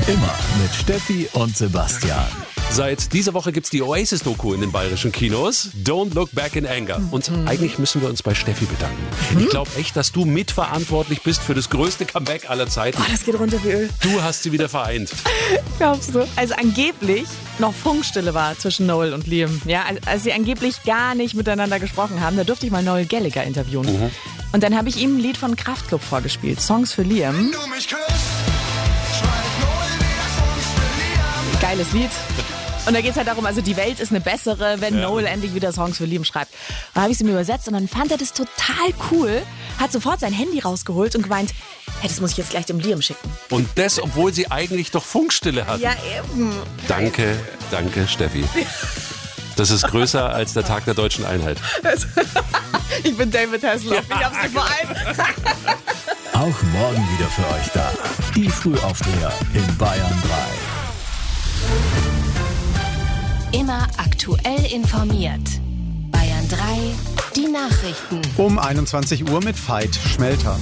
Immer mit Steffi und Sebastian. Seit dieser Woche gibt's die Oasis-Doku in den bayerischen Kinos. Don't Look Back in Anger. Und eigentlich müssen wir uns bei Steffi bedanken. Ich glaube echt, dass du mitverantwortlich bist für das größte Comeback aller Zeiten. Das geht runter wie Öl. Du hast sie wieder vereint. Glaubst du? Also angeblich noch Funkstille war zwischen Noel und Liam. Ja, als sie angeblich gar nicht miteinander gesprochen haben, da durfte ich mal Noel Gallagher interviewen. Und dann habe ich ihm ein Lied von Kraftklub vorgespielt. Songs für Liam. Geiles Lied. Und da geht es halt darum, also die Welt ist eine bessere, wenn Noel endlich wieder Songs für Liam schreibt. Und dann habe ich es ihm übersetzt und dann fand er das total cool, hat sofort sein Handy rausgeholt und gemeint, hey, das muss ich jetzt gleich dem Liam schicken. Und das, obwohl sie eigentlich doch Funkstille hatten. Ja, eben. Danke, Steffi. Das ist größer als der Tag der deutschen Einheit. Ich bin David Hasselhoff, ich hab's dir vereint. Auch morgen wieder für euch da. Die Frühaufsteher in Bayern 3. Immer aktuell informiert. Bayern 3, die Nachrichten. Um 21 Uhr mit Veit Schmelter.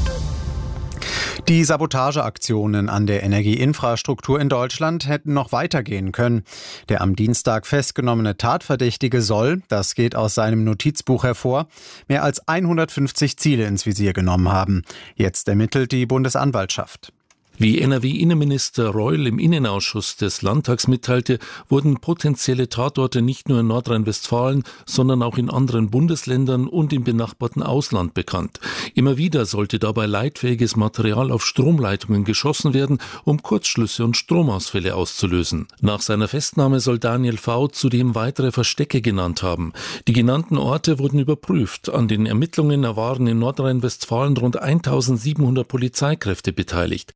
Die Sabotageaktionen an der Energieinfrastruktur in Deutschland hätten noch weitergehen können. Der am Dienstag festgenommene Tatverdächtige soll, das geht aus seinem Notizbuch hervor, mehr als 150 Ziele ins Visier genommen haben. Jetzt ermittelt die Bundesanwaltschaft. Wie NRW-Innenminister Reul im Innenausschuss des Landtags mitteilte, wurden potenzielle Tatorte nicht nur in Nordrhein-Westfalen, sondern auch in anderen Bundesländern und im benachbarten Ausland bekannt. Immer wieder sollte dabei leitfähiges Material auf Stromleitungen geschossen werden, um Kurzschlüsse und Stromausfälle auszulösen. Nach seiner Festnahme soll Daniel V. zudem weitere Verstecke genannt haben. Die genannten Orte wurden überprüft. An den Ermittlungen waren in Nordrhein-Westfalen rund 1700 Polizeikräfte beteiligt.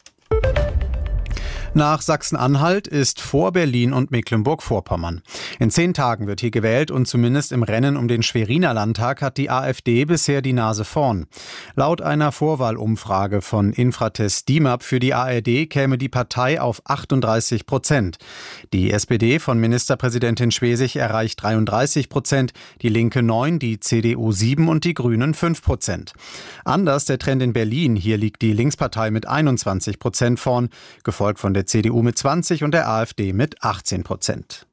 Nach Sachsen-Anhalt ist vor Berlin und Mecklenburg-Vorpommern. In 10 Tagen wird hier gewählt und zumindest im Rennen um den Schweriner Landtag hat die AfD bisher die Nase vorn. Laut einer Vorwahlumfrage von Infratest DIMAP für die ARD käme die Partei auf 38%. Die SPD von Ministerpräsidentin Schwesig erreicht 33%, die Linke 9%, die CDU 7% und die Grünen 5%. Anders der Trend in Berlin. Hier liegt die Linkspartei mit 21% vorn, gefolgt von der CDU mit 20% und der AfD mit 18%.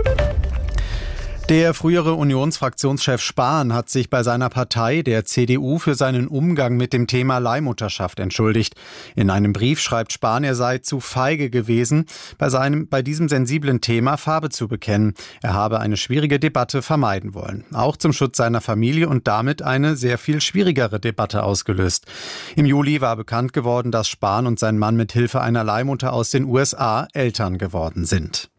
Der frühere Unionsfraktionschef Spahn hat sich bei seiner Partei, der CDU, für seinen Umgang mit dem Thema Leihmutterschaft entschuldigt. In einem Brief schreibt Spahn, er sei zu feige gewesen, bei diesem sensiblen Thema Farbe zu bekennen. Er habe eine schwierige Debatte vermeiden wollen. Auch zum Schutz seiner Familie und damit eine sehr viel schwierigere Debatte ausgelöst. Im Juli war bekannt geworden, dass Spahn und sein Mann mit Hilfe einer Leihmutter aus den USA Eltern geworden sind.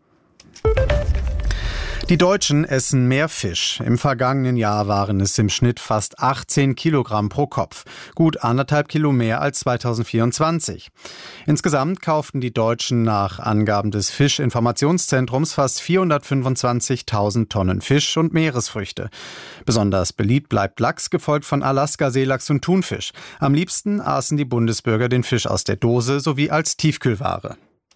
Die Deutschen essen mehr Fisch. Im vergangenen Jahr waren es im Schnitt fast 18 Kilogramm pro Kopf. Gut 1,5 Kilo mehr als 2024. Insgesamt kauften die Deutschen nach Angaben des Fischinformationszentrums fast 425.000 Tonnen Fisch und Meeresfrüchte. Besonders beliebt bleibt Lachs, gefolgt von Alaska, Seelachs und Thunfisch. Am liebsten aßen die Bundesbürger den Fisch aus der Dose sowie als Tiefkühlware.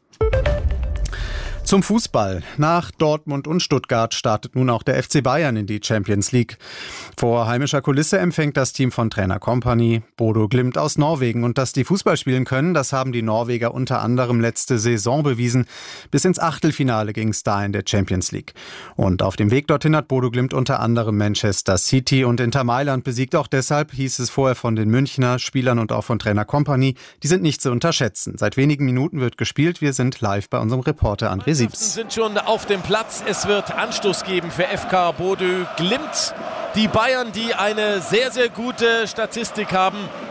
Zum Fußball. Nach Dortmund und Stuttgart startet nun auch der FC Bayern in die Champions League. Vor heimischer Kulisse empfängt das Team von Trainer Kompany Bodo Glimt aus Norwegen. Und dass die Fußball spielen können, das haben die Norweger unter anderem letzte Saison bewiesen. Bis ins Achtelfinale ging es da in der Champions League. Und auf dem Weg dorthin hat Bodo Glimt unter anderem Manchester City und Inter Mailand besiegt. Auch deshalb hieß es vorher von den Münchner Spielern und auch von Trainer Kompany, die sind nicht zu unterschätzen. Seit wenigen Minuten wird gespielt. Wir sind live bei unserem Reporter André Siebs. Sind schon auf dem Platz. Es wird Anstoß geben für FK Bodo Glimt. Die Bayern, die eine sehr, sehr gute Statistik haben,